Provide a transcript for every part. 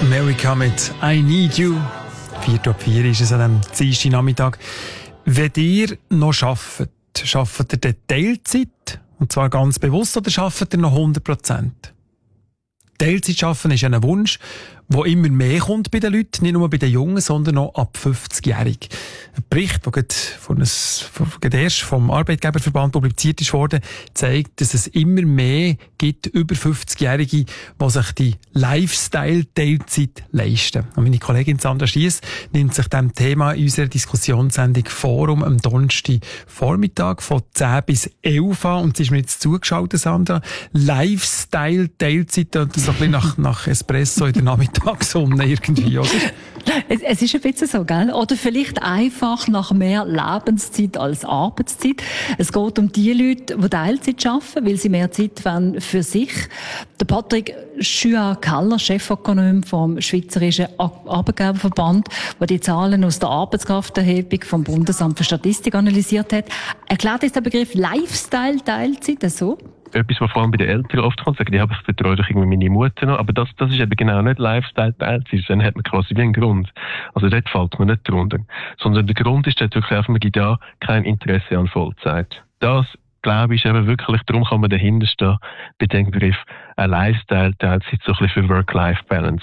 America mit «I Need You». 4:04 ist es an diesem Dienstagnachmittag. Wenn ihr noch arbeitet, arbeitet ihr dann Teilzeit? Und zwar ganz bewusst, oder arbeitet ihr noch 100%? Teilzeit arbeiten ist ein Wunsch, der immer mehr kommt bei den Leuten, nicht nur bei den Jungen, sondern auch ab 50-jährig. Ein Bericht, der erst vom Arbeitgeberverband publiziert ist worden, zeigt, dass es immer mehr gibt, über 50-Jährige, die sich die Lifestyle-Teilzeit leisten. Und meine Kollegin Sandra Schiess nimmt sich diesem Thema in unserer Diskussionssendung Forum am Donnerstag Vormittag von 10 bis 11 an. Und sie ist mir jetzt zugeschaltet, Sandra. Lifestyle-Teilzeit, das ist so ein bisschen nach Espresso in der Nachmittagssonne irgendwie, oder? Es ist ein bisschen so, gell? Oder vielleicht einfach nach mehr Lebenszeit als Arbeitszeit. Es geht um die Leute, die Teilzeit arbeiten, weil sie mehr Zeit wollen für sich. Der Patrick Schüa-Keller, Chefökonom vom Schweizerischen Arbeitgeberverband, der die Zahlen aus der Arbeitskrafterhebung vom Bundesamt für Statistik analysiert hat, erklärt uns der Begriff Lifestyle-Teilzeit so? Etwas, was vor allem bei den Eltern oft kommt, sagen, ich betreue doch irgendwie meine Mutter noch. Aber das ist eben genau nicht Lifestyle-Teilzeit. Dann hat man quasi wie einen Grund. Also dort fällt man nicht drunter. Sondern der Grund ist dort wirklich einfach, man gibt ja kein Interesse an Vollzeit. Das, glaube ich, ist eben wirklich, darum kann man dahinter stehen, bei dem Begriff Lifestyle-Teilzeit, so ein bisschen für Work-Life-Balance.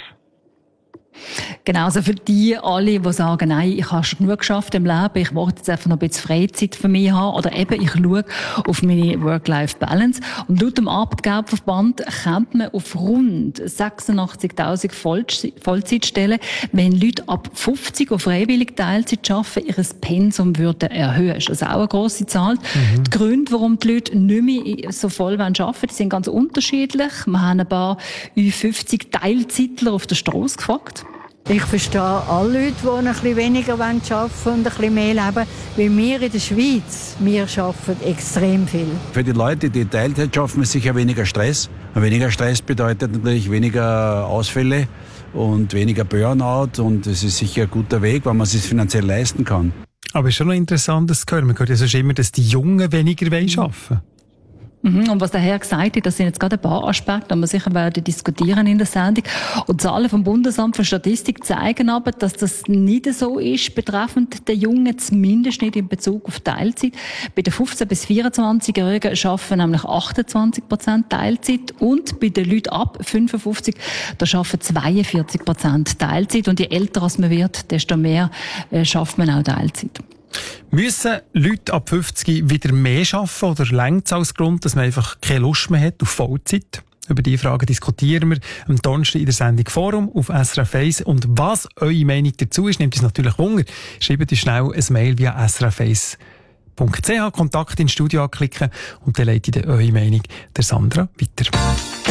Genau, also für die alle, die sagen, nein, ich habe schon genug geschafft im Leben, ich wollte jetzt einfach noch ein bisschen Freizeit für mich haben, oder eben, ich schaue auf meine Work-Life-Balance. Und laut dem Arbeitgeberverband kommt man auf rund 86.000 Vollzeitstellen, wenn Leute ab 50 auf freiwillig Teilzeit arbeiten, ihr Pensum würden erhöhen. Das ist also auch eine grosse Zahl. Die Gründe, warum die Leute nicht mehr so voll arbeiten wollen, die sind ganz unterschiedlich. Wir haben ein paar Ü50 Teilzeitler auf der Strasse gefragt. Ich verstehe alle Leute, die ein bisschen weniger arbeiten wollen und ein bisschen mehr leben. Weil wir in der Schweiz, wir arbeiten extrem viel. Für die Leute, die Teilzeit arbeiten, ist sicher weniger Stress. Und weniger Stress bedeutet natürlich weniger Ausfälle und weniger Burnout. Und es ist sicher ein guter Weg, weil man es sich finanziell leisten kann. Aber es ist schon noch interessant, das zu hören. Man hört ja sonst immer, dass die Jungen weniger arbeiten wollen. Und was der Herr gesagt hat, das sind jetzt gerade ein paar Aspekte, die wir sicher werden diskutieren in der Sendung. Und Zahlen vom Bundesamt für Statistik zeigen aber, dass das nicht so ist betreffend der Jungen, zumindest nicht in Bezug auf Teilzeit. Bei den 15- bis 24-Jährigen arbeiten nämlich 28% Teilzeit und bei den Leuten ab 55, da arbeiten 42% Teilzeit. Und je älter als man wird, desto mehr schafft man auch Teilzeit. Müssen Leute ab 50 wieder mehr arbeiten oder reicht es als Grund, dass man einfach keine Lust mehr hat auf Vollzeit? Über diese Frage diskutieren wir am Donnerstag in der Sendung Forum auf SRF 1. Und was eure Meinung dazu ist, nimmt uns natürlich Wunder. Schreibt uns schnell ein Mail via srf1.ch, Kontakt ins Studio anklicken und dann leitet ihr eure Meinung der Sandra weiter.